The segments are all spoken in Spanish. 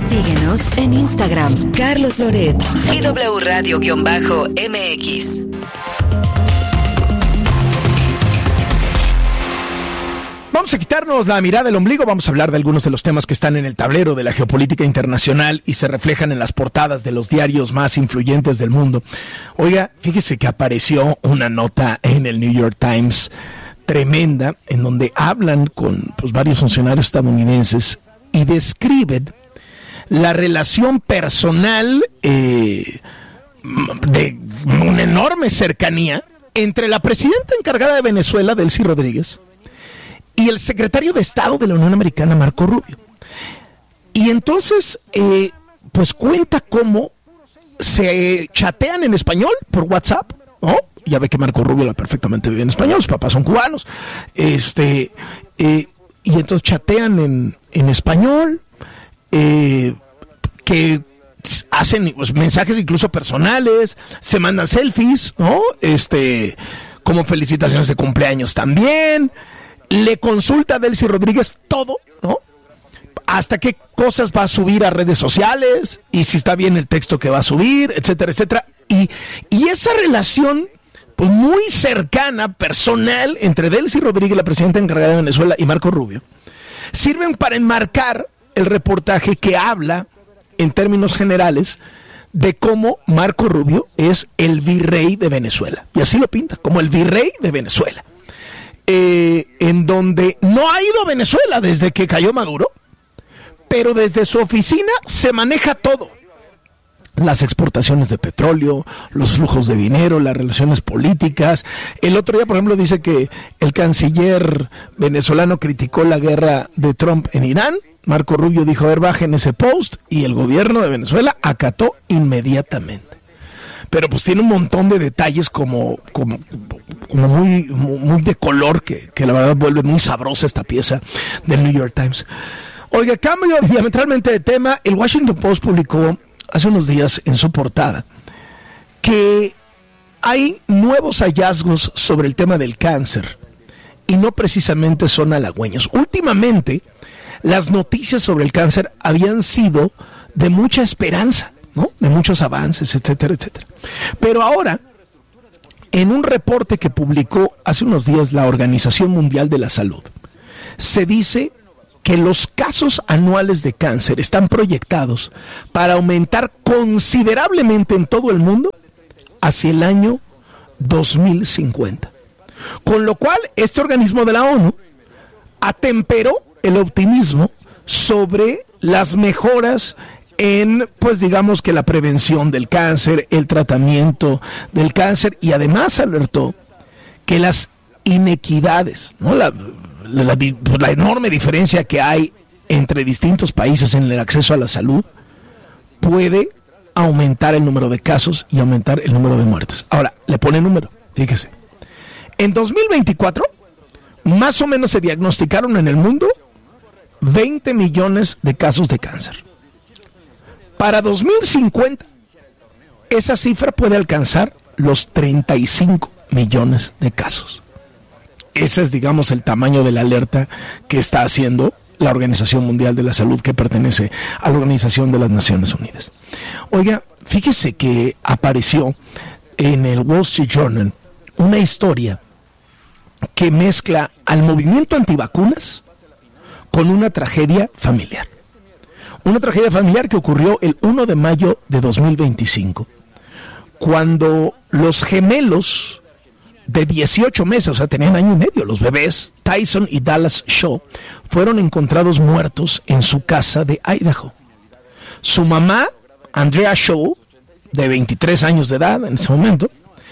Síguenos en Instagram, Carlos Loret y W Radio-MX. Vamos a quitarnos la mirada del ombligo, vamos a hablar de algunos de los temas que están en el tablero de la geopolítica internacional y se reflejan en las portadas de los diarios más influyentes del mundo. Oiga, fíjese que apareció una nota en el New York Times tremenda, en donde hablan con varios funcionarios estadounidenses y describen la relación personal de una enorme cercanía entre la presidenta encargada de Venezuela, Delcy Rodríguez, y el secretario de Estado de la Unión Americana, Marco Rubio. Y entonces, pues cuenta cómo se chatean en español por WhatsApp, ¿no? Ya ve que Marco Rubio habla perfectamente bien español, sus papás son cubanos. Y entonces chatean en español, que hacen mensajes incluso personales, se mandan selfies, ¿no? Como felicitaciones de cumpleaños también. Le consulta a Delcy Rodríguez todo, ¿no? Hasta qué cosas va a subir a redes sociales y si está bien el texto que va a subir, etcétera, etcétera. Y esa relación pues muy cercana, personal, entre Delcy Rodríguez, la presidenta encargada de Venezuela, y Marco Rubio, sirven para enmarcar el reportaje que habla, en términos generales, de cómo Marco Rubio es el virrey de Venezuela. Y así lo pinta, como el virrey de Venezuela. En donde no ha ido a Venezuela desde que cayó Maduro, pero desde su oficina se maneja todo. Las exportaciones de petróleo, los flujos de dinero, las relaciones políticas. El otro día, por ejemplo, dice que el canciller venezolano criticó la guerra de Trump en Irán. Marco Rubio dijo, a ver, bajen ese post, y el gobierno de Venezuela acató inmediatamente. Pero pues tiene un montón de detalles como muy de color que la verdad vuelve muy sabrosa esta pieza del New York Times. Oiga, cambio diametralmente de tema. El Washington Post publicó hace unos días en su portada que hay nuevos hallazgos sobre el tema del cáncer y no precisamente son halagüeños. Últimamente las noticias sobre el cáncer habían sido de mucha esperanza, ¿no? De muchos avances, etcétera, etcétera. Pero ahora, en un reporte que publicó hace unos días la Organización Mundial de la Salud, se dice que los casos anuales de cáncer están proyectados para aumentar considerablemente en todo el mundo hacia el año 2050. Con lo cual, este organismo de la ONU atemperó el optimismo sobre las mejoras en, pues digamos que la prevención del cáncer, el tratamiento del cáncer, y además alertó que las inequidades, ¿no? la enorme diferencia que hay entre distintos países en el acceso a la salud puede aumentar el número de casos y aumentar el número de muertes. Ahora, le pone número, fíjese. En 2024, más o menos se diagnosticaron en el mundo 20 millones de casos de cáncer. Para 2050, esa cifra puede alcanzar los 35 millones de casos. Ese es, digamos, el tamaño de la alerta que está haciendo la Organización Mundial de la Salud, que pertenece a la Organización de las Naciones Unidas. Oiga, fíjese que apareció en el Wall Street Journal una historia que mezcla al movimiento antivacunas con una tragedia familiar. Una tragedia familiar que ocurrió el 1 de mayo de 2025, cuando los gemelos de 18 meses, o sea, tenían año y medio, los bebés Tyson y Dallas Shaw, fueron encontrados muertos en su casa de Idaho. Su mamá, Andrea Shaw, de 23 años de edad en ese momento,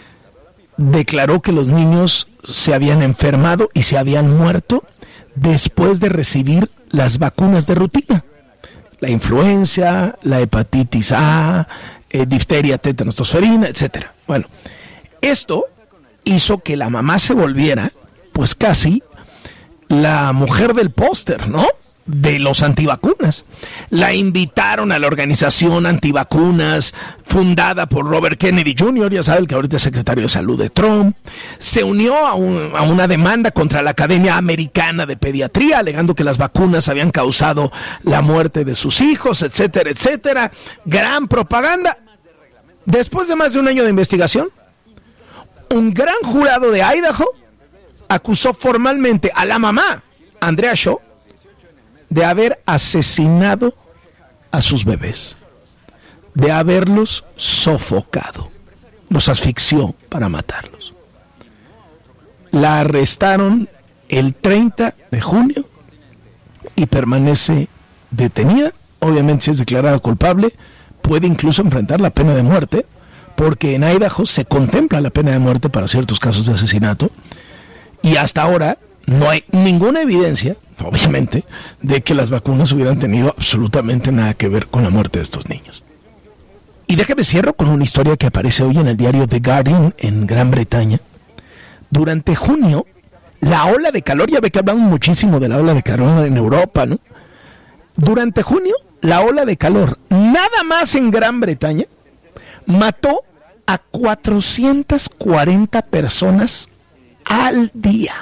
declaró que los niños se habían enfermado y se habían muerto después de recibir las vacunas de rutina. La influenza, la hepatitis A, difteria, tétanos, tosferina, etcétera. Bueno, esto hizo que la mamá se volviera, pues casi, la mujer del póster, ¿no? de los antivacunas. La invitaron a la organización antivacunas fundada por Robert Kennedy Jr., ya saben que ahorita es secretario de salud de Trump. Se unió a una demanda contra la Academia Americana de Pediatría, alegando que las vacunas habían causado la muerte de sus hijos, etcétera, etcétera. Gran propaganda. Después de más de un año de investigación, un gran jurado de Idaho acusó formalmente a la mamá, Andrea Shaw, de haber asesinado a sus bebés, de haberlos sofocado, los asfixió para matarlos. La arrestaron el 30 de junio y permanece detenida. Obviamente, si es declarada culpable, puede incluso enfrentar la pena de muerte, porque en Idaho se contempla la pena de muerte para ciertos casos de asesinato, y hasta ahora no hay ninguna evidencia, obviamente, de que las vacunas hubieran tenido absolutamente nada que ver con la muerte de estos niños. Y déjame cierro con una historia que aparece hoy en el diario The Guardian en Gran Bretaña. Durante junio, la ola de calor, ya ve que hablamos muchísimo de la ola de calor en Europa, ¿no? Durante junio, la ola de calor, nada más en Gran Bretaña, mató a 440 personas al día.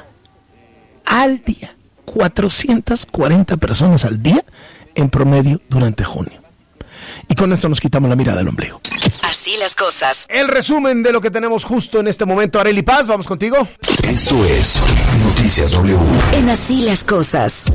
440 personas al día en promedio durante junio. Y con esto nos quitamos la mirada del ombligo. Así las cosas. El resumen de lo que tenemos justo en este momento. Arely Paz, vamos contigo. Esto es Noticias W. En Así las cosas.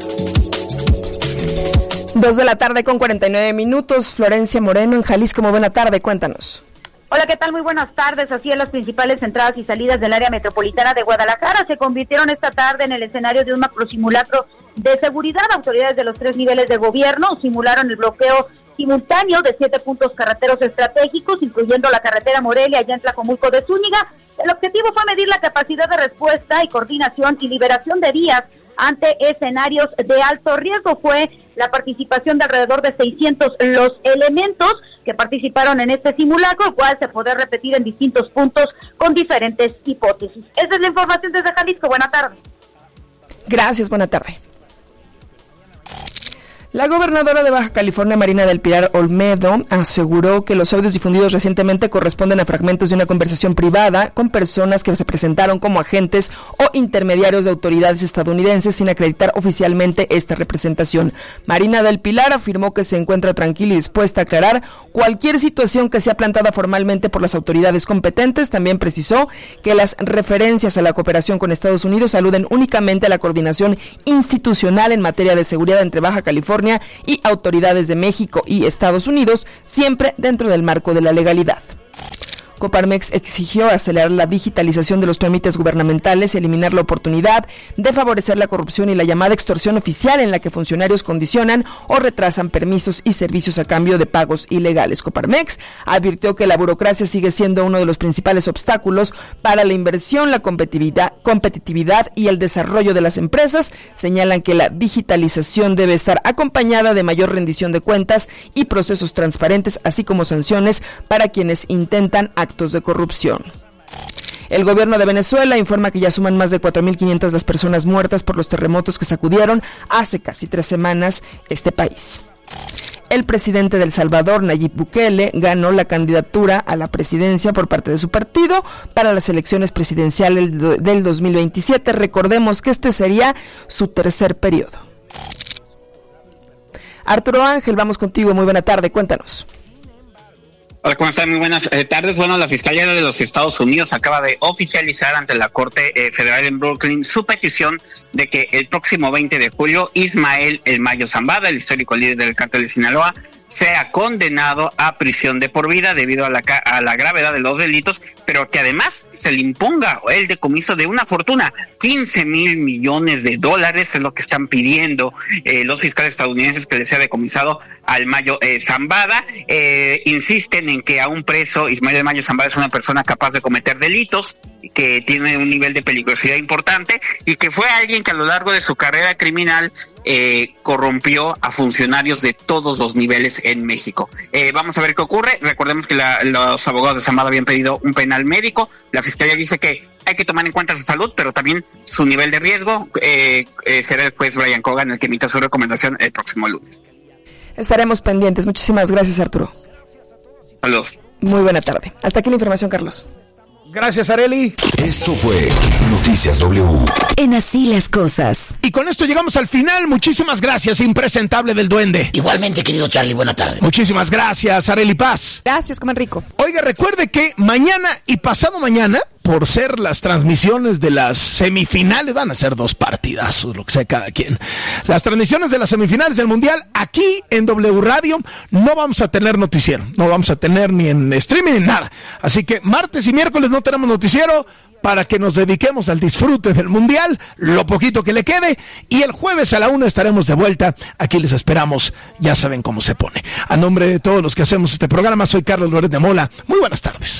2:49 p.m. Florencia Moreno en Jalisco. Muy buena tarde, cuéntanos. Hola, ¿qué tal? Muy buenas tardes. Así es, las principales entradas y salidas del área metropolitana de Guadalajara se convirtieron esta tarde en el escenario de un macrosimulacro de seguridad. Autoridades de los 3 niveles de gobierno simularon el bloqueo simultáneo de 7 puntos carreteros estratégicos, incluyendo la carretera Morelia allá en Tlajomulco de Zúñiga. El objetivo fue medir la capacidad de respuesta y coordinación y liberación de vías ante escenarios de alto riesgo. Fue la participación de alrededor de 600 los elementos que participaron en este simulacro, el cual se podrá repetir en distintos puntos con diferentes hipótesis. Esa es la información desde Jalisco. Buena tarde. Gracias, buena tarde. La gobernadora de Baja California, Marina del Pilar Olmedo, aseguró que los audios difundidos recientemente corresponden a fragmentos de una conversación privada con personas que se presentaron como agentes o intermediarios de autoridades estadounidenses sin acreditar oficialmente esta representación. Marina del Pilar afirmó que se encuentra tranquila y dispuesta a aclarar cualquier situación que sea planteada formalmente por las autoridades competentes. También precisó que las referencias a la cooperación con Estados Unidos aluden únicamente a la coordinación institucional en materia de seguridad entre Baja California y autoridades de México y Estados Unidos, siempre dentro del marco de la legalidad. Coparmex exigió acelerar la digitalización de los trámites gubernamentales y eliminar la oportunidad de favorecer la corrupción y la llamada extorsión oficial, en la que funcionarios condicionan o retrasan permisos y servicios a cambio de pagos ilegales. Coparmex advirtió que la burocracia sigue siendo uno de los principales obstáculos para la inversión, la competitividad y el desarrollo de las empresas. Señalan que la digitalización debe estar acompañada de mayor rendición de cuentas y procesos transparentes, así como sanciones para quienes intentan actos de corrupción. El gobierno de Venezuela informa que ya suman más de 4.500 las personas muertas por los terremotos que sacudieron hace casi 3 semanas este país. El presidente de El Salvador, Nayib Bukele, ganó la candidatura a la presidencia por parte de su partido para las elecciones presidenciales del 2027. Recordemos que este sería su tercer periodo. Arturo Ángel, vamos contigo. Muy buena tarde, cuéntanos. Hola, ¿cómo están? Muy buenas tardes. Bueno, la Fiscalía de los Estados Unidos acaba de oficializar ante la Corte Federal en Brooklyn su petición de que el próximo 20 de julio Ismael El Mayo Zambada, el histórico líder del cártel de Sinaloa, sea condenado a prisión de por vida debido a la gravedad de los delitos, pero que además se le imponga el decomiso de una fortuna. $15,000 millones es lo que están pidiendo los fiscales estadounidenses, que le sea decomisado al Mayo Zambada. Insisten en que a un preso, Ismael El Mayo Zambada es una persona capaz de cometer delitos que tiene un nivel de peligrosidad importante y que fue alguien que a lo largo de su carrera criminal corrompió a funcionarios de todos los niveles en México. Vamos a ver qué ocurre. Recordemos que los abogados de Zamora habían pedido un penal médico. La fiscalía dice que hay que tomar en cuenta su salud, pero también su nivel de riesgo. Será el juez Brian Cogan el que emita su recomendación el próximo lunes. Estaremos pendientes. Muchísimas gracias, Arturo. Saludos. Muy buena tarde. Hasta aquí la información, Carlos. Gracias, Arely. Esto fue Noticias W. En Así las Cosas. Y con esto llegamos al final. Muchísimas gracias, impresentable del duende. Igualmente, querido Charlie, buena tarde. Muchísimas gracias, Arely Paz. Gracias, coman rico. Oiga, recuerde que mañana y pasado mañana, por ser las transmisiones de las semifinales, van a ser 2 partidazos, lo que sea cada quien. Las transmisiones de las semifinales del Mundial, aquí en W Radio, no vamos a tener noticiero, no vamos a tener ni en streaming ni nada. Así que martes y miércoles no tenemos noticiero para que nos dediquemos al disfrute del Mundial, lo poquito que le quede, y el jueves a la 1 estaremos de vuelta. Aquí les esperamos, ya saben cómo se pone. A nombre de todos los que hacemos este programa, soy Carlos Loret de Mola. Muy buenas tardes.